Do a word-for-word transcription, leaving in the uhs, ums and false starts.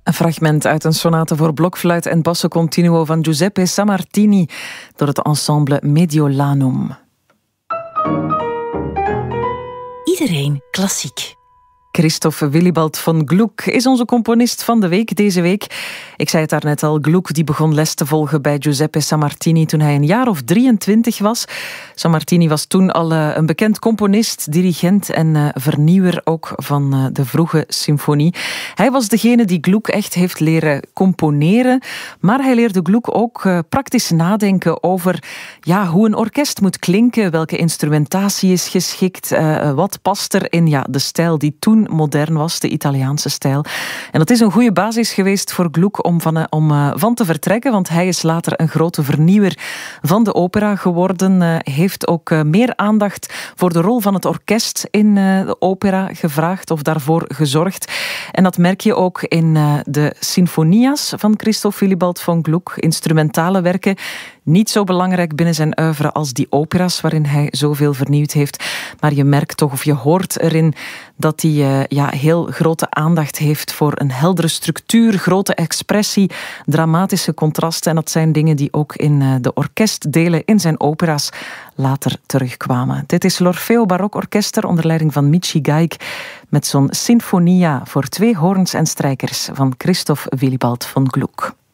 Een fragment uit een sonate voor blokfluit en basso continuo van Giuseppe Sammartini door het ensemble Mediolanum. Iedereen klassiek. Christoph Willibald von Gluck is onze componist van de week deze week. Ik zei het daarnet al, Gluck die begon les te volgen bij Giuseppe Sammartini toen hij een jaar of drieëntwintig was. Sammartini was toen al uh, een bekend componist, dirigent en uh, vernieuwer ook van uh, de vroege symfonie. Hij was degene die Gluck echt heeft leren componeren, maar hij leerde Gluck ook uh, praktisch nadenken over ja, hoe een orkest moet klinken, welke instrumentatie is geschikt, uh, wat past er in ja, de stijl die toen modern was, de Italiaanse stijl. En dat is een goede basis geweest voor Gluck om van, om uh, van te vertrekken, want hij is later een grote vernieuwer van de opera geworden. Uh, heeft ook uh, meer aandacht voor de rol van het orkest in uh, de opera gevraagd of daarvoor gezorgd. En dat merk je ook in uh, de sinfonia's van Christoph Willibald von Gluck, instrumentale werken. Niet zo belangrijk binnen zijn oeuvre als die opera's waarin hij zoveel vernieuwd heeft. Maar je merkt toch, of je hoort erin, dat hij uh, ja, heel grote aandacht heeft voor een heldere structuur, grote expressie, dramatische contrasten. En dat zijn dingen die ook in uh, de orkestdelen in zijn opera's later terugkwamen. Dit is l'Orfeo Barokorkester onder leiding van Michi Gaik met zo'n sinfonia voor twee hoorns en strijkers van Christoph Willibald von Gluck.